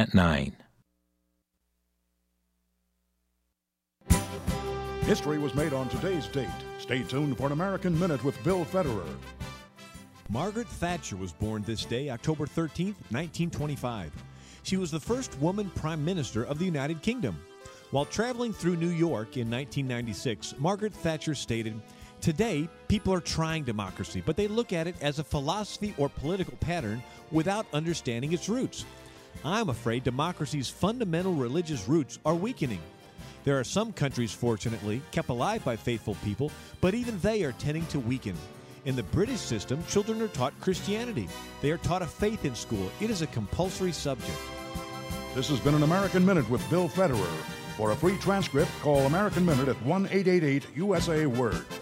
at 9. History was made on today's date. Stay tuned for an American Minute with Bill Federer. Margaret Thatcher was born this day, October 13th, 1925. She was the first woman Prime Minister of the United Kingdom. While traveling through New York in 1996, Margaret Thatcher stated, "Today, people are trying democracy, but they look at it as a philosophy or political pattern without understanding its roots. I'm afraid democracy's fundamental religious roots are weakening. There are some countries, fortunately, kept alive by faithful people, but even they are tending to weaken. In the British system, children are taught Christianity. They are taught a faith in school. It is a compulsory subject." This has been an American Minute with Bill Federer. For a free transcript, call American Minute at 1-888-USA-WORD.